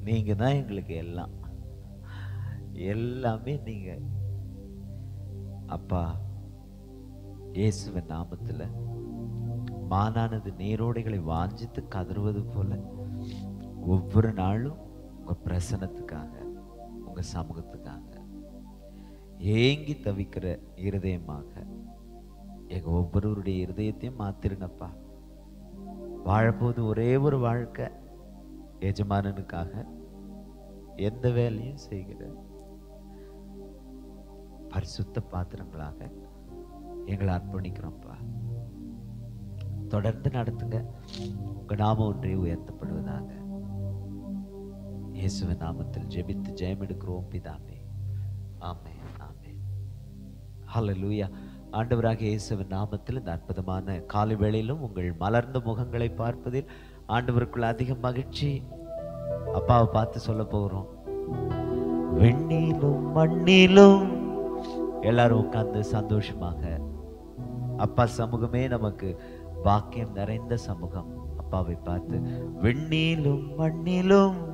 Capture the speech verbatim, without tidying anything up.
நீங்க தான் எங்களுக்கு எல்லாம், எல்லாமே நீங்க. அப்பா, இயேசுவின் நாமத்துல மானானது நீரோடைகளை வாஞ்சித்து கதறுவது போல ஒவ்வொரு நாளும் உங்க பிரசனத்துக்காக, உங்க சமூகத்துக்காக ஏங்கி தவிக்கிற இருதயமாக எங்க ஒவ்வொருவருடைய இருதயத்தையும் மாத்திருங்கப்பா. வாழப்போது ஒரே ஒரு வாழ்க்கை, எஜமானனுக்காக எந்த வேலையும் செய்கிற பரிசுத்த பாத்திரங்களாக எங்களை அர்ப்பணிக்கிறோம்ப்பா. தொடர்ந்து நடத்துங்க. உங்க நாம ஒன்றே உயர்த்தப்படுவதாக. இயேசுவின் நாமத்தில் ஜெபித்து ஜெயம் எடுக்கிறோம் பிதாவே. ஆமென், ஆமென். ஹல்லேலூயா. ஆண்டவராக இயேசுவின் நாமத்தில் இந்த அற்புதமான காலை வேளையிலும் உங்கள் மலர்ந்த முகங்களை பார்ப்பதில் ஆண்டவருக்குள்ள அதிக மகிழ்ச்சி. அப்பாவை பார்த்து சொல்ல போகிறோம். வெண்ணிலும் மண்ணிலும் எல்லாரும் உட்கார்ந்து சந்தோஷமாக, அப்பா சமூகமே நமக்கு பாக்கியம் நிறைந்த சமூகம். அப்பாவை பார்த்து வெண்ணிலும் மண்ணிலும்